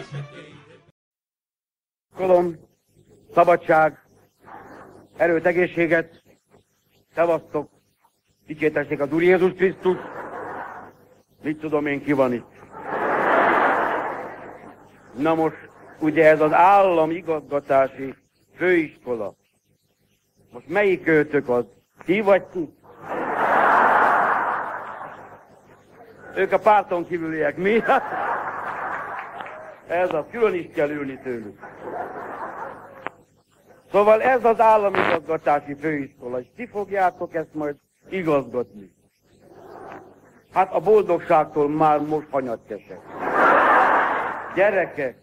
Kolom, szabadság, erőt, egészséget, szevasztok, dicsértessék az Úr Jézus Krisztus. Mit tudom én, ki van itt? Na most, ugye ez az államigazgatási főiskola. Most melyik őtök az? Ti vagy ti? Ők a párton kívüliek, mi? Ez az, külön is kell ülni tőlük. Szóval ez az államigazgatási főiskola, és ti fogjátok ezt majd igazgatni. Hát a boldogságtól már most hanyatkesek. Gyerekek,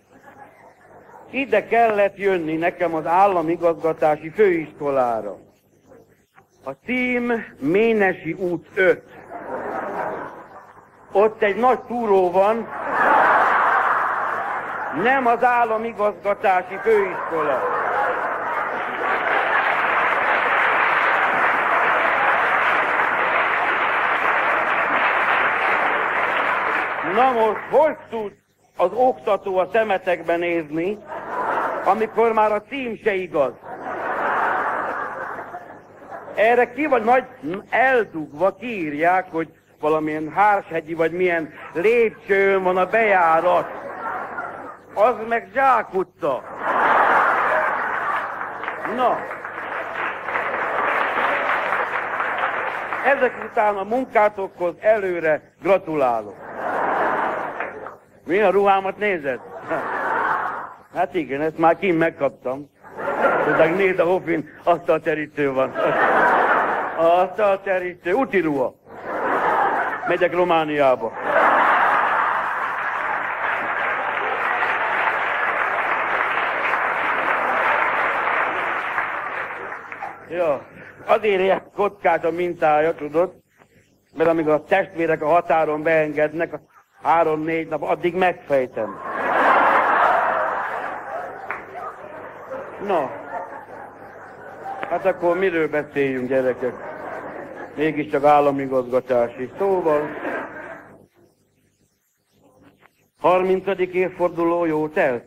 ide kellett jönni nekem az államigazgatási főiskolára. A cím Ménesi út 5. Ott egy nagy túró van, nem az államigazgatási főiskola. Na most, hogy tud az oktató a szemetekbe nézni, amikor már a cím se igaz? Erre ki vagy nagy eldugva kiírják, hogy valamilyen Hárshegyi vagy milyen lépcsőn van a bejárat. Az meg zsákutca. Na. Ezek után a munkátokhoz előre gratulálok. Mi a ruhámat nézed? Hát igen, ezt már kint megkaptam. Tudják, nézd a hofin, asztalterítő van. Asztalterítő, úti ruha. Megyek Romániába. Ja, azért ilyen kockás a mintája, tudod? Mert amíg a testvérek a határon beengednek, 3-4 nap, addig megfejtem. Na, hát akkor miről beszéljünk, gyerekek? Mégiscsak államigazgatási. Szóval, 30. évforduló jó telt?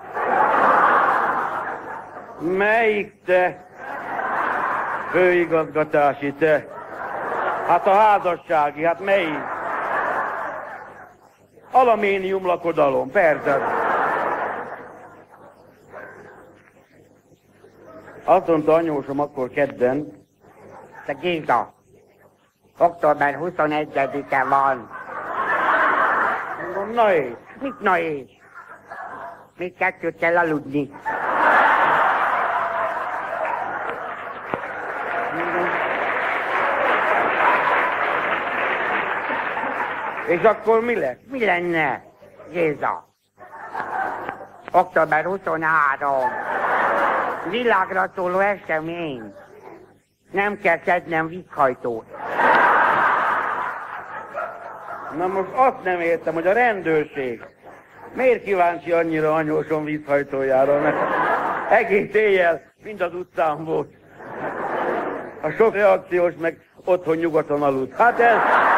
Melyik te? Főigazgatási te? Hát a házassági, hát melyik? Alaménium lakodalom, persze. Azt mondta anyósom akkor kedden, te Géza, október 21-e van. Mondom, na és? Mit na és? Még 2 kell aludni. És akkor mi lesz? Mi lenne, Géza? Október 23. Világra szóló esemény. Nem kell szednem vízhajtót. Na most azt nem értem, hogy a rendőrség miért kíváncsi annyira anyósom vízhajtójára, mert egész éjjel mind az utcán volt. A sok reakciós meg otthon nyugaton aludt. Hát ez...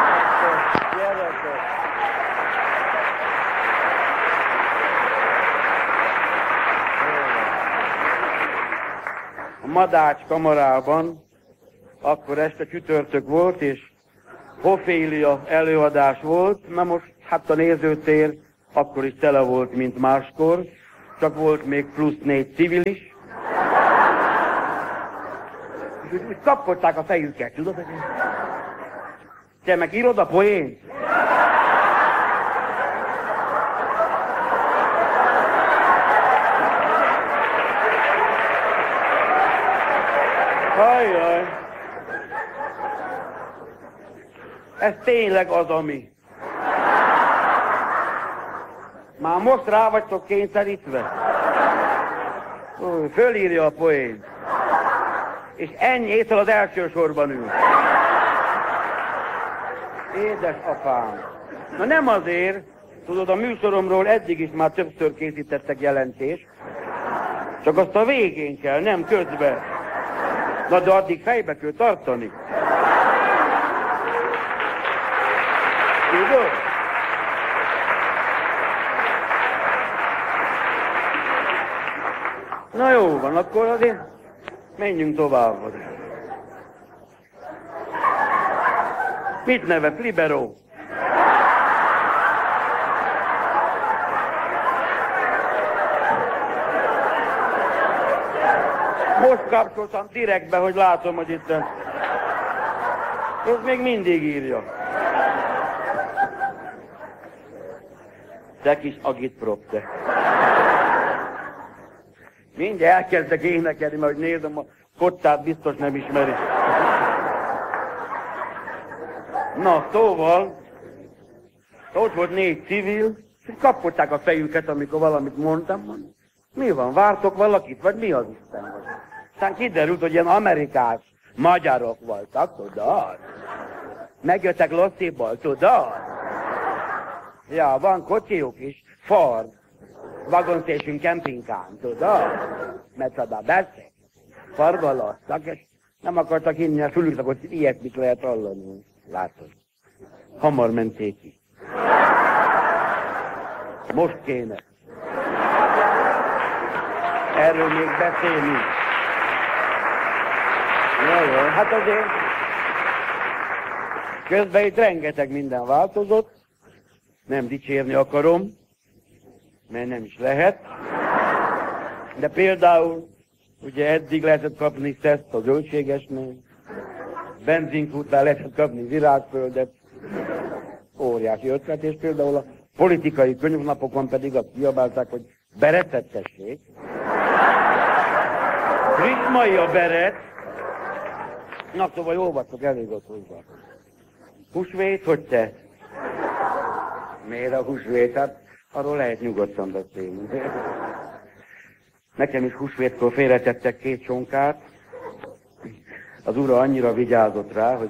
A Madács kamarában akkor este csütörtök volt, és Ofélia előadás volt. Na most, hát a nézőtér akkor is tele volt, mint máskor, csak volt még plusz 4 civil is. És úgy kapkodták a fejüket, tudod? Te meg írod a poént? Ajjaj. Ez tényleg az, ami. Már most rá vagytok kényszerítve. Fölírja a poént. És ennyi észre az első sorban ül. Édes apám. Na nem azért, tudod, a műsoromról eddig is már többször készítettek jelentést, csak azt a végén kell, nem közben. Na de addig fejbe kell tartani. Tudod? Na jó van, akkor azért menjünk tovább. Mit nevet? Libero. Most kapcsoltam direktbe, hogy látom, hogy itt... Ez még mindig írja. Te kis agitprop, te. Mindjárt elkezdek énekelni, mert hogy nézem, a kottát biztos nem ismeri. Na, szóval, ott volt 4 civil, és kapkodták a fejüket, amikor valamit mondtam. Mi van, vártok valakit, vagy mi az Isten vagy? Aztán kiderült, hogy ilyen amerikás magyarok voltak, tudod? Megjöttek Lossziból, tudod? Ja, van kocsijuk is, Ford, Wagon Station Campingkán, tudod? Mert oda beszél, forgaloztak, és nem akartak hinni a fülüknek, hogy ilyesmit lehet hallani. Látod? Hamar menték ki. Most kéne. Erről még beszélni. Jó, hát azért közben itt rengeteg minden változott. Nem dicsérni akarom, mert nem is lehet. De például, ugye eddig lehetett kapni szeszt a zöldségesnél, benzinkútnál lehetett kapni virágföldet, óriási ötlet, és például a politikai könyvnapokon pedig azt kiabálták, hogy beretettessék. Ritmai a beret. Na, szóval jó vagytok, elég ott hozzá. Húsvét, hogy te? Miért a húsvét? Hát arról lehet nyugodtan beszélni. Nekem is húsvétkor félretettek 2 csonkát. Az ura annyira vigyázott rá, hogy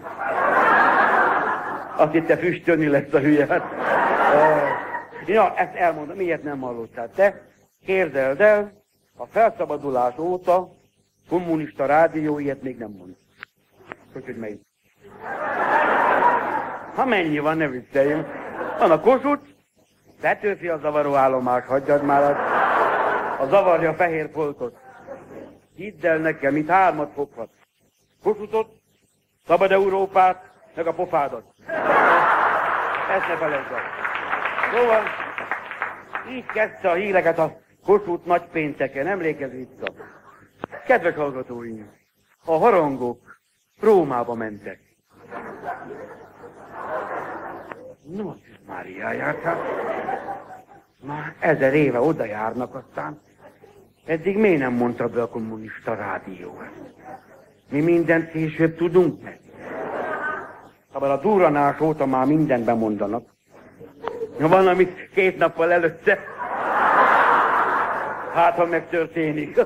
azt hitte füstölni lesz a hülye. Ja, ezt elmondom, miért nem hallottál? Te képzeld el, a felszabadulás óta kommunista rádió ilyet még nem mond. Hogy melyik? Ha mennyi van, ne vicceljünk. Van a Kossuth, Petőfi a zavaró állomás, hagyjad már a zavarja fehér foltot. Hidd el nekem, itt 3 foghat. Kossuthot, Szabad Európát, meg a pofádat. Ezt ne felejtsd el. Szóval, így kezdte a híreket a Kossuth nagypénteken, emlékezz vissza. Kedves hallgatóink, a harangok Rómába mentek. No, Máriáját, hát már 1000 éve oda járnak, aztán eddig miért nem mondta be a kommunista rádió? Mi mindent később tudunk meg. Abban a durranás óta már mindent bemondanak. Van, amit 2 nappal előtte. Hát, ha megtörténik.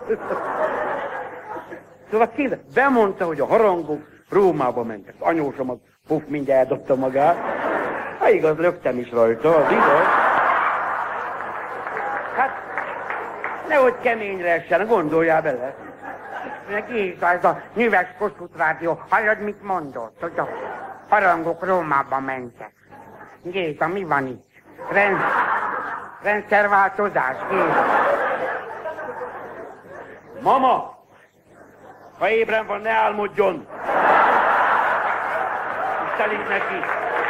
Szóval képzel, bemondta, hogy a harangok Rómába mentek. Anyósom az puf, mindjárt eldobta magát. Ha igaz, löktem is rajta, az igaz. Hát, nehogy keményre essen, gondoljál bele. Géza, ez a nyüves Kossuth rádió, hallod, mit mondott, hogy a harangok Rómába mentek. Géza, mi van itt? Rendszerváltozás, Géza. Mama! Ha ébren van, ne álmodjon! Telik neki!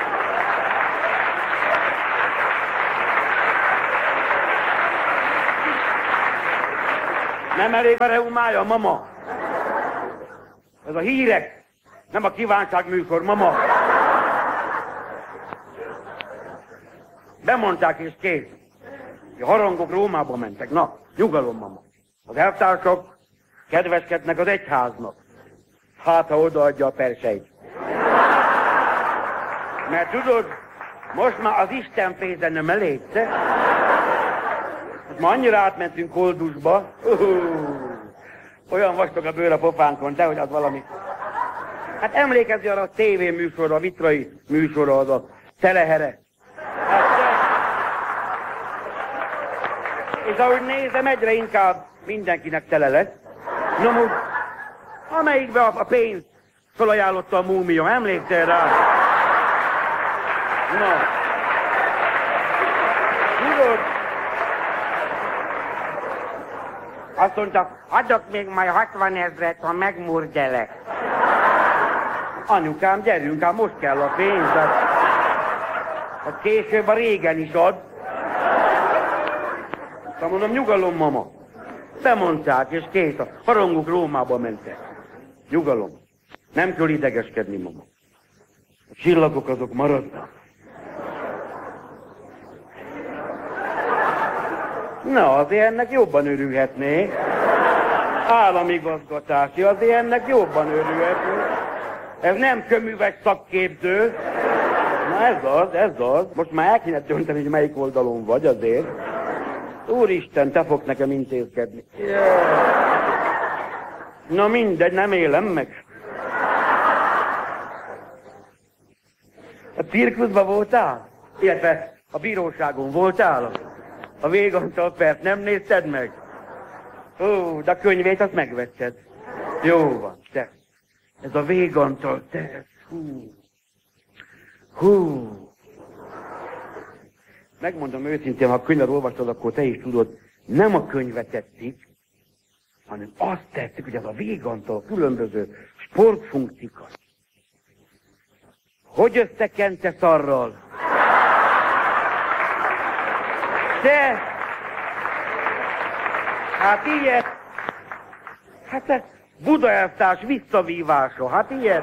Nem elég a reumája, mama? Ez a hírek, nem a kívánság műsor, mama. Bemondták és kész. A harangok Rómába mentek. Na, nyugalom, mama. Az elvtársak kedveskednek az egyháznak. Hát, ha odaadja a perseit. Mert tudod, most már az Isten pénze nem elég, te? Most már annyira átmentünk Koldusba. Olyan vastag a bőr a pofánkon, te, hogy az valami. Hát emlékezz arra a tévéműsorra, a vitrai műsorra, az a Telehere. Hát, és ahogy nézem, egyre inkább mindenkinek tele lesz. No, most, amelyikbe a pénzt felajánlotta a múmia, emlékszel rá? Na. Tudod, Azt mondta, adok még majd 60 000, ha megmurgyelek. Anyukám, gyerünk, ám most kell a pénz, de... Hát később a régen is ad. Szóval mondom, nyugalom, mama. Bemondták, és kész, a harangok Rómába mentek. Nyugalom. Nem kell idegeskedni, mama. A csillagok azok maradnak. Na, azért ennek jobban örülhetné. Államigazgatási, azért ennek jobban örülhetné. Ez nem köműves szakképző. Na ez az. Most már el kéne dönteni, hogy melyik oldalon vagy azért. Úristen, te fogsz nekem intézkedni. Na mindegy, nem élem meg. A cirkuszban voltál? Illetve a bíróságon voltál? A Végontól pert nem nézted meg? Ó, de a könyvét azt megvetted. Jó van, te. Ez a Végontól, te. Hú. Megmondom őszintén, ha a könyvet olvastad, akkor te is tudod, nem a könyvet tetszik, hanem azt tetszik, hogy ez a Végontól különböző sportfunkciókat. Hogy összekente szarral? De, hát ilyet, hát ez Budaelvtárs visszavívása, hát ilyet.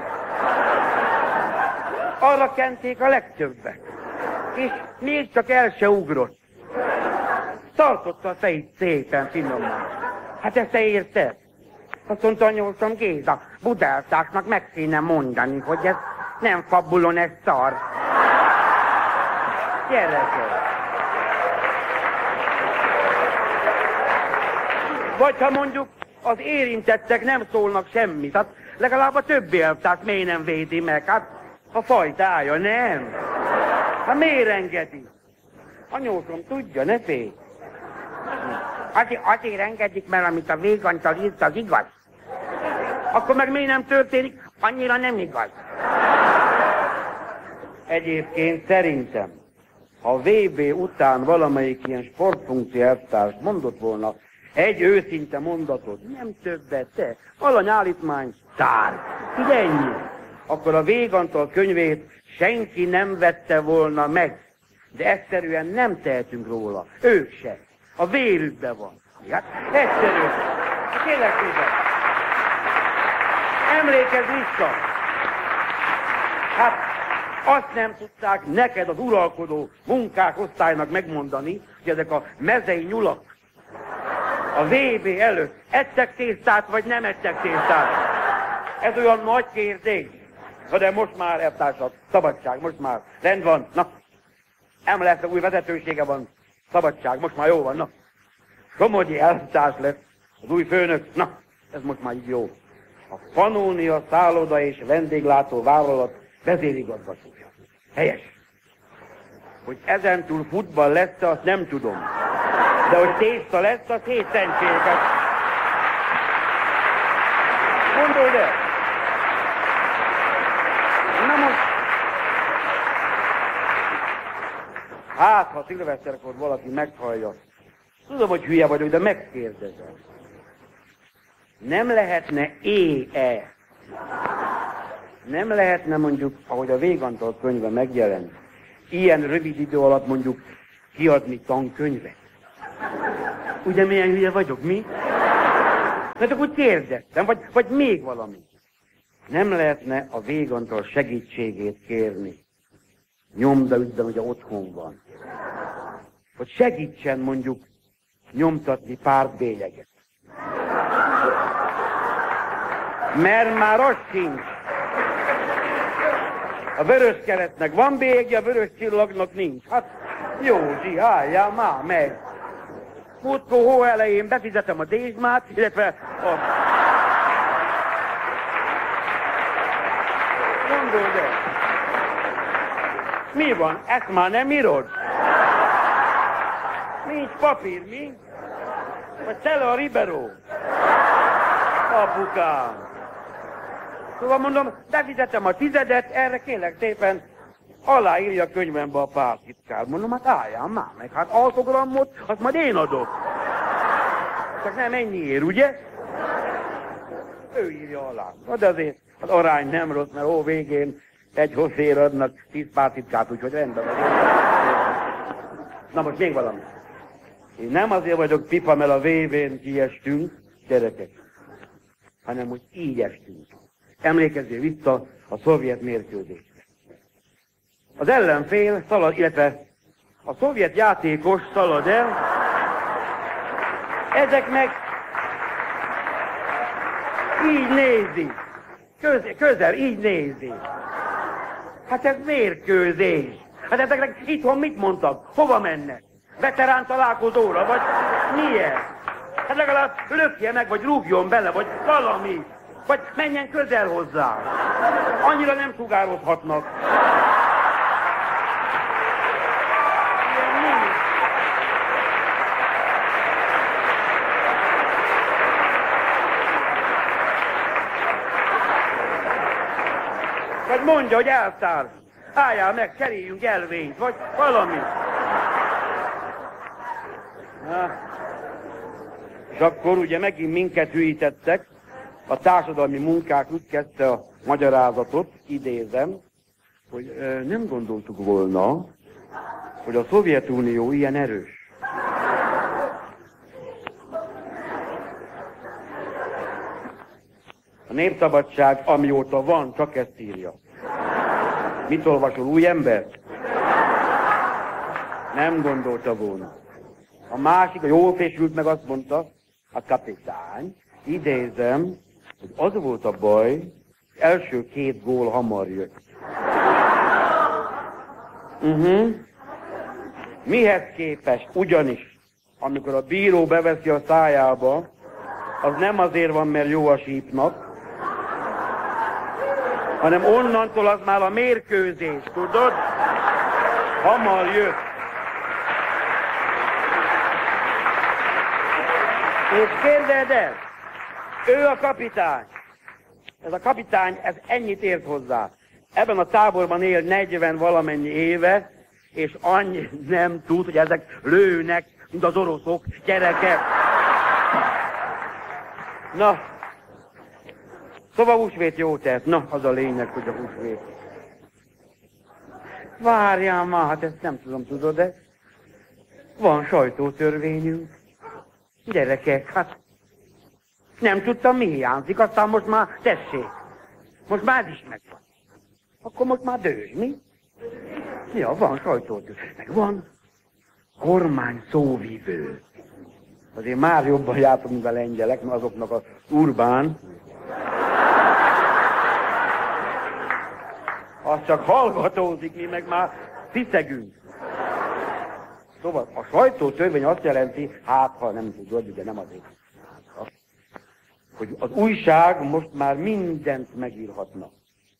Arra kenték a legtöbbet. És még csak el se ugrott. Tartotta a fejét szépen, finoman. Hát ezt te érted? Azt mondta anyósom, Géza, Budaelvtársnak meg kéne mondani, hogy ez nem fabulon, ez szar. Gyerekek. Vagy ha mondjuk az érintettek nem szólnak semmit, hát legalább a többi elvtárs miért nem védi meg? Hát a fajtája, nem. Hát miért engedi? Anyósom tudja, ne félj. Azért engedik, mert amit a Végontal írt, az igaz. Akkor meg miért nem történik? Annyira nem igaz. Egyébként szerintem, ha a VB után valamelyik ilyen sportfunkció elvtárs mondott volna egy őszinte mondatot, nem többet, te, alanyállítmány, szár, így ennyi, akkor a Végontól könyvét senki nem vette volna meg. De egyszerűen nem tehetünk róla. Ők se. A vérükben van. Hát egyszerűen. Kérlek szépen. Emlékezz vissza. Hát azt nem tudták neked az uralkodó munkásosztálynak megmondani, hogy ezek a mezei nyulak a VB előtt ettek tésztát, vagy nem ettek tésztát. Ez olyan nagy kérdés. De most már, elvtársak, szabadság, most már rend van. Na, lesz, új vezetősége van. Szabadság, most már jó van, na. Somogyi elvtárs lesz, az új főnök, na, ez most már így jó. A Pannónia szálloda és vendéglátó vállalat vezérigazgatója. Helyes. Hogy ezentúl futball lesz, azt nem tudom. De hogy tészta lesz, az hétszentséget. Gondold el. Na most. Hát, ha szilveszterkor valaki meghallja. Tudom, hogy hülye vagyok, de megkérdezem. Nem lehetne E. Nem lehetne mondjuk, ahogy a Végontól könyve megjelent, ilyen rövid idő alatt mondjuk kiadni tankönyvet? Ugye milyen hülye vagyok, mi? Mert akkor kérdeztem, vagy még valami. Nem lehetne a Végontól segítségét kérni nyomdaügyben, ugye otthon van. Hogy segítsen mondjuk nyomtatni pártbélyeget. Mert már az sincs. A Vöröskeresztnek van bélye, a Vörös Csillagnak nincs. Hát Józsi, álljál már meg. Múltkor hó elején befizetem a dézsmát, illetve a... Gondold el. Mi van? Ezt már nem írod? Nincs papír, mi? Vagy tele a Ribeiro? Apukám. Szóval mondom, befizetem a 10, erre kérlek szépen aláírja a könyvembe a pártitkár. Mondom, hát álljál már meg, hát autogramot, azt majd én adok. csak nem ennyiért, ugye? Ő írja alá. De azért az arány nem rossz, mert végén egy hosszér adnak 10 pártitkát, úgyhogy rendben van. Na most még valami. Én nem azért vagyok pipa, mert a VB-n kiestünk, gyerekek, hanem hogy így estünk. Emlékezzél vissza a szovjet mérkőzésre. Az ellenfél szalad, illetve a szovjet játékos szalad el, ezek meg így nézi. Közel, így nézi. Hát ez mérkőzés. Hát ezeknek itthon mit mondtak? Hova mennek? Veterán találkozóra, vagy miért? Hát legalább lökje meg, vagy rúgjon bele, vagy valami. Vagy menjen közel hozzá. Annyira nem sugározhatnak. Vagy mondja, hogy elszáll. Álljál meg, cseréljünk elvényt, vagy valami. És akkor ugye megint minket hülyítettek. A társadalmi munkák úgy kezdte a magyarázatot, idézem, hogy nem gondoltuk volna, hogy a Szovjetunió ilyen erős. A Népszabadság, amióta van, csak ezt írja. Mit olvasol, új ember? Nem gondolta volna. A másik, a jól fésült meg azt mondta, a kapitány, idézem, hogy az volt a baj, első 2 gól hamar jött. Mihez képest? Ugyanis, amikor a bíró beveszi a szájába, az nem azért van, mert jó a sípnak, hanem onnantól az már a mérkőzés, tudod? Hamar jött. És képzeld el, ő a kapitány. Ez a kapitány, ez ennyit ért hozzá. Ebben a táborban él 40 valamennyi éve, és annyi nem tud, hogy ezek lőnek, mint az oroszok, gyerekek. Na, szóval húsvét jó tett. Na, az a lényeg, hogy a húsvét. Várjál már, hát ezt nem tudom, tudod-e? Van sajtótörvényünk. Gyerekek, hát nem tudtam, mi hiányzik, aztán most már tessék. Most már ez is megvan. Akkor most már dős, mi? Ja, van sajtótörvény. Meg van kormány szóvivő. Azért már jobban jártam, mint a lengyelek, mert azoknak az urbán. Az csak hallgatózik, mi meg már sziszegünk. Szóval a sajtótörvény azt jelenti, hát ha nem tudod, ugye nem azért, hogy az újság most már mindent megírhatna.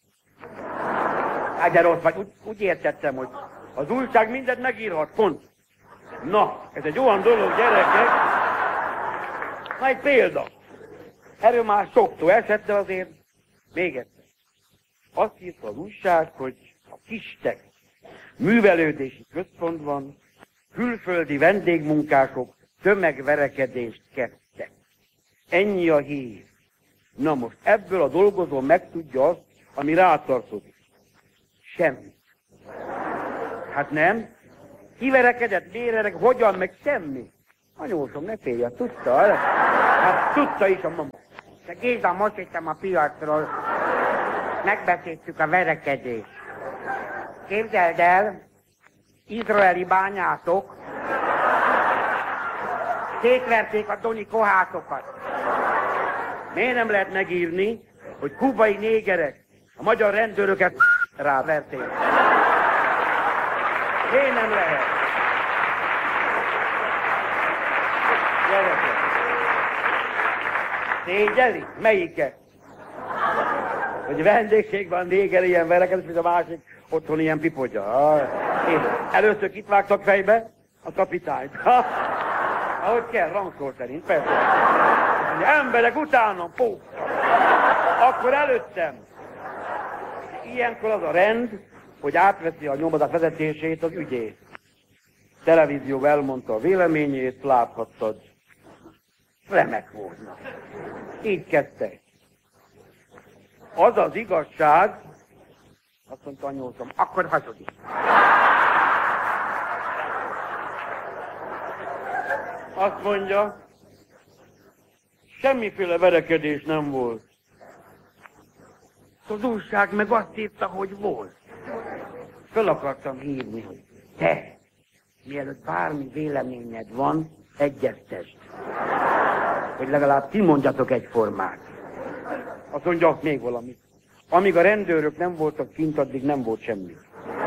Hát gyere ott vagy, úgy értettem, hogy az újság mindent megírhat, pont. Na, ez egy olyan dolog, gyerekek. Na, egy példa. Erről már sok szó esett, de azért még egyszer. Azt írta az újság, hogy a Kistek művelődési központban külföldi vendégmunkások tömegverekedést kezdtek. Ennyi a hír. Na most ebből a dolgozó megtudja azt, ami rátartozik. Semmi. Hát nem? Kiverekedett, vérerek, hogyan, meg semmi. Anyósom, ne félj, tudta? Hát tudta is a mama. De Géza, most jöttem a piacról. Megbeszéltük a verekedést. Képzeld el, izraeli bányászok szétverték a doni kohászokat. Miért nem lehet megírni, hogy kubai négerek a magyar rendőröket ráverték? Miért nem lehet? Gyerekek. Szégyeli? Melyiket? Hogy vendégségben néger ilyen verekedés, mint a másik otthon ilyen pipodja. És először kit vágtak fejbe? A kapitányt. Ahogy kell, rangsor szerint, persze. Emberek utánam, pó! Akkor előttem. Ilyenkor az a rend, hogy átveszi a nyomozat vezetését az ügyész. Televízió elmondta a véleményét, láthattad. remek volna. Így kezdte. Az az igazság, azt mondta anyósom, Akkor hazudik. azt mondja, semmiféle verekedés nem volt. Az újság meg azt írta, hogy volt. Föl akartam hívni, hogy te, mielőtt bármi véleményed van, egyeztesd. Hogy legalább ti mondjatok egyformát. Azt mondja, még valamit. Amíg a rendőrök nem voltak kint, addig nem volt semmi.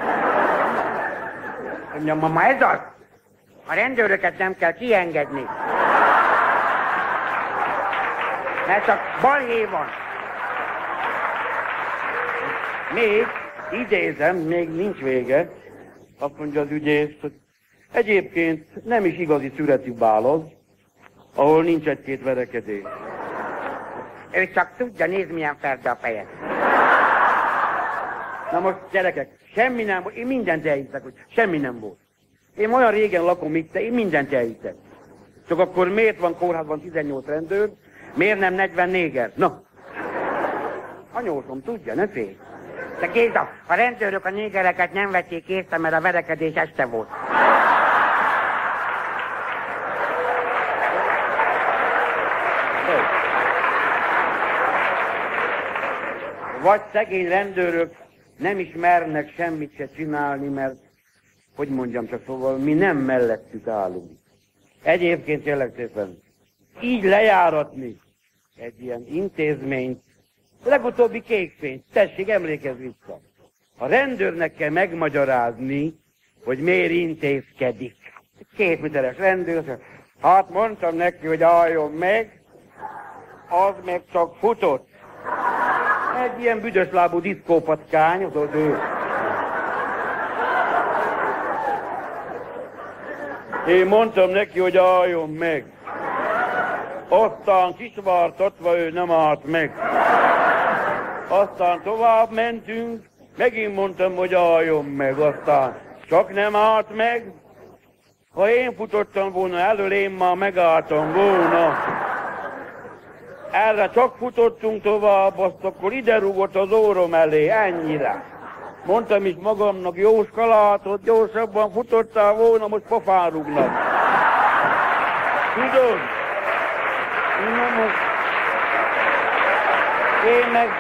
Mondjam, mama, ez az? A rendőröket nem kell kiengedni. Mert csak balhé van. Még, idézem, még nincs vége. Azt mondja az ügyész, hogy egyébként nem is igazi szüreti bál az, ahol nincs egy-két verekedés. Ő csak tudja, nézd milyen ferde a feje. Na most gyerekek, semmi nem volt, én mindent elhiszek, hogy semmi nem volt. Én olyan régen lakom itt, én mindent elhiszek. Csak akkor miért van kórházban 18 rendőr, miért nem 40 néger? Na, anyósom tudja, ne félj. De Géza, a rendőrök a négereket nem vették észre, mert a verekedés este volt. Vagy szegény rendőrök nem is mernek semmit se csinálni, mert, hogy mondjam csak, szóval mi nem mellettük állunk. Egyébként tényleg szépen, így lejáratni egy ilyen intézményt, legutóbbi kékfényt, tessék, emlékezz vissza. A rendőrnek kell megmagyarázni, hogy miért intézkedik. 2 méteres rendőr, hát mondtam neki, hogy álljon meg, az meg csak futott. Egy ilyen büdös lábú diszkópatkány, az ő. Én mondtam neki, hogy álljon meg. Aztán kisvartatva ő nem állt meg. Aztán tovább mentünk, megint mondtam, hogy álljon meg. Aztán csak nem állt meg. Ha én futottam volna elől, én már megálltam volna. Erre csak futottunk tovább, azt akkor ide rúgott az órom elé, ennyire. Mondtam is magamnak, Jóska, látod, gyorsabban futottál volna, most pofán rúgnak. Tudod? Na most... Én meg...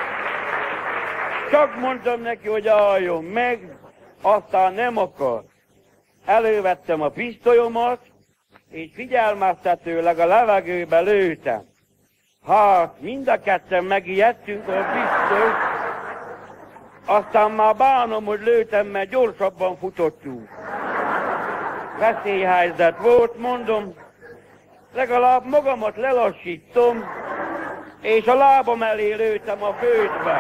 Csak mondtam neki, hogy álljon meg, aztán nem akar. Elővettem a pisztolyomat, és figyelmeztetőleg a levegőbe lőttem. Hát, mind a ketten megijedtünk a pisztolyt, aztán már bánom, hogy lőttem, mert gyorsabban futottunk. Veszélyhelyzet volt, mondom, legalább magamat lelassítom, és a lábam elé lőttem a földbe.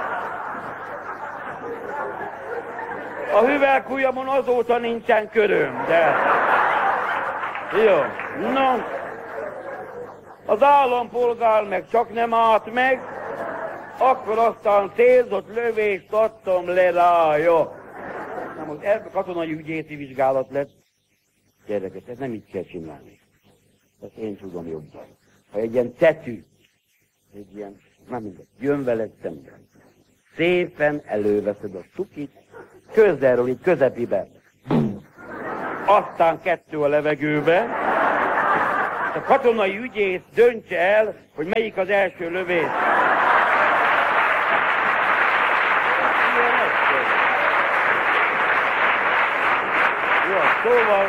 A hüvelykujjamon azóta nincsen köröm, de... Jó, no... Az állampolgár meg csak nem állt meg, akkor aztán célzott lövést adtam le rája. Na most ebből katonai ügyészi vizsgálat lett. Gyerekek, ez nem így kell csinálni. Ezt én tudom jobban. Ha egy ilyen tetű, egy ilyen, nem mindegy, jön veled szemben. Szépen előveszed a cukit, közelről így közepibe. Aztán 2 a levegőbe. A katonai ügyész döntse el, hogy melyik az első lövés. Jó, szóval...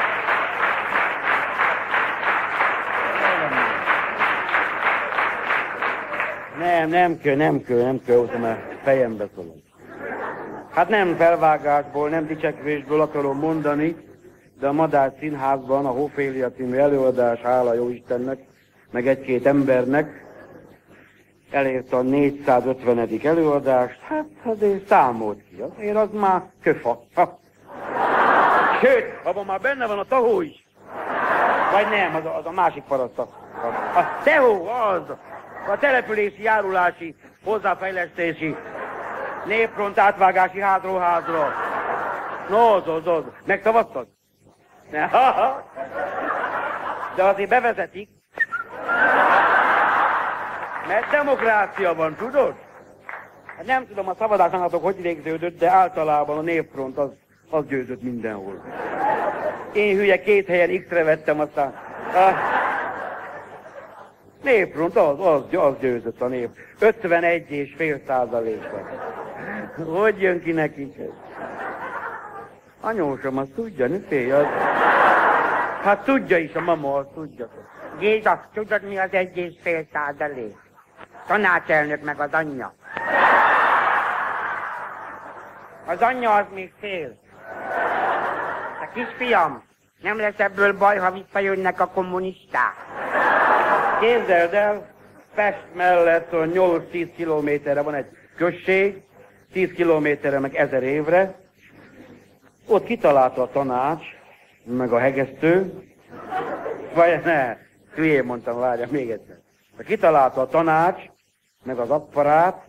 Nem kell, ott már fejembe szólom. Hát nem felvágásból, nem dicsekvésből akarom mondani, de a Madách Színházban a Ophélia című előadás, hála jó Istennek, meg 1-2 embernek elérte a 450. előadást, hát azért számolt ki, azért az már köfa. Sőt, abban már benne van a tahó is. Vagy nem, az a másik paraszt. A tehó, az, a települési, járulási, hozzáfejlesztési, népront átvágási házról házról. No, megszavaztad? De azért bevezetik, Mert demokrácia van, tudod? Hát nem tudom, a szavazásnálatok hogy végződött, de általában a Népfront az győzött mindenhol. Én hülye 2 helyen X-re vettem, aztán... Népfront, az győzött a nép. 51,5%-kal. Hogy jön ki nekik ez? Anyósom, azt tudja, ne félj, az... Hát tudja is a mama, azt tudja. Géza, tudod mi az 1,5%? Tanácselnök meg az anyja. Az anyja az még fél. A kisfiam, nem lesz ebből baj, ha visszajönnek a kommunisták. Képzeld el, Pest mellett 8-10 kilométerre van egy község, 10 kilométerre meg 1000 évre. Ott kitalálta a tanács, meg a hegesztő, vagy ne, hülyén mondtam, várja, még egyszer. Kitalálta a tanács, meg az apparát.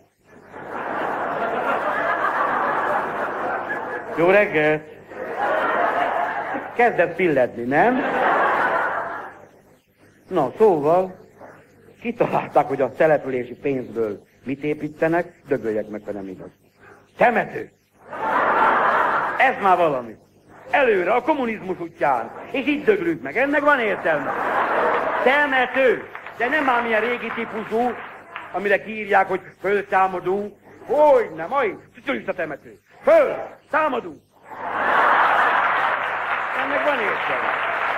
Jó reggelt! Kezdett pilledni, nem? Na, szóval, kitalálták, hogy a települési pénzből mit építenek, dögöljek meg, ha nem igaz. Temető! Ez már valami. Előre, a kommunizmus útján. És így döglünk meg, ennek van értelme. Temető! De nem ám ilyen régi típusú, amire kiírják, hogy föltámadunk. Hogyne, majd, szocialista temető. Föl, támadunk. Ennek van értelme.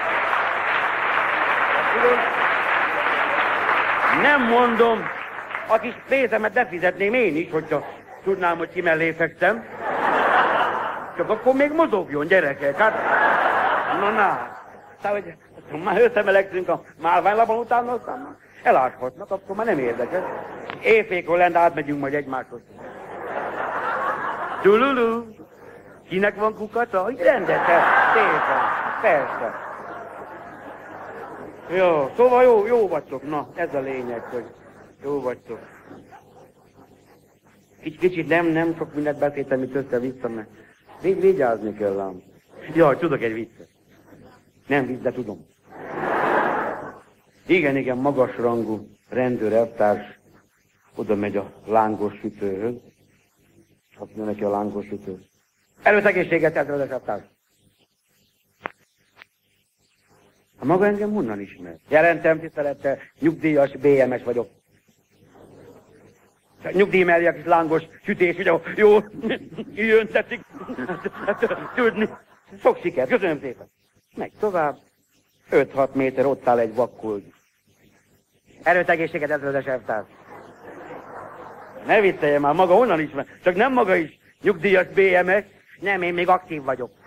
Nem mondom, a kis pénzemet befizetném én is, hogyha tudnám, hogy ki mellé fektem. Csak akkor még mozogjon, gyerekek, hát... Na. Szóval, hogy már összemelegszünk a málványlapon utána, aztán eláshatnak, akkor már nem érdekes. Éjfékor lenne átmegyünk majd egymáshoz. Tululu! Kinek van kukata? Hogy rendesen, szépen, persze. Jó, szóval jó vagytok, na, ez a lényeg, hogy jó vagytok. Kicsit nem sok mindent beszéltem itt össze-vissza, mert vigyázni kell ám. Jaj, tudok egy viccet. Nem vicc, de tudom. Igen, magasrangú rendőr elvtárs oda megy a lángos sütőhöz. Azt mondja neki a lángos sütő. Előtt egészséget, ezredes elvtárs. A maga engem honnan ismer? Jelentem, tisztelettel, nyugdíjas BMS vagyok. Nyugdíj mellé a kis lángos sütés, ugye jó, jön tetszik. Tudni. Sok sikert, köszönöm szépen. Megy tovább. 5-6 méter ott áll egy vakkul. Erőt egészséget, ezredes elvtárs. Ne viccelje már, maga honnan ismer? Csak nem maga is nyugdíjas BMS. Nem, én még aktív vagyok.